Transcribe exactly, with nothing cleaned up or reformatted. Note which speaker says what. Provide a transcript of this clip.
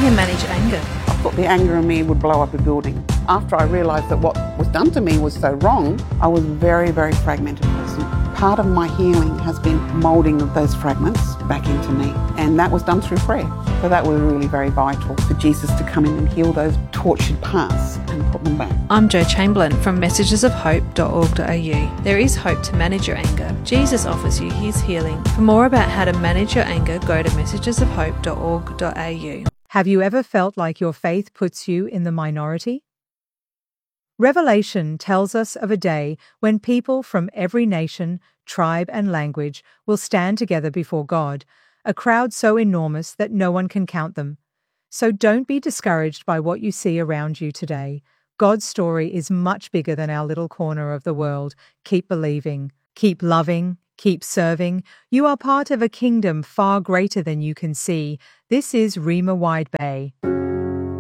Speaker 1: you manage anger?
Speaker 2: I thought the anger in me would blow up a building. After I realised that what was done to me was so wrong, I was a very, very fragmented person. Part of my healing has been moulding of those fragments back into me, and that was done through prayer. So that was really very vital for Jesus to come in and heal those tortured parts and put them back.
Speaker 1: I'm Jo Chamberlain from messages of hope dot org dot a u. There is hope to manage your anger. Jesus offers you his healing. For more about how to manage your anger, go to messages of hope dot org dot a u.
Speaker 3: Have you ever felt like your faith puts you in the minority? Revelation tells us of a day when people from every nation, tribe, and language will stand together before God, a crowd so enormous that no one can count them. So don't be discouraged by what you see around you today. God's story is much bigger than our little corner of the world. Keep believing, keep loving, keep serving. You are part of a kingdom far greater than you can see. This is Rhema Wide Bay.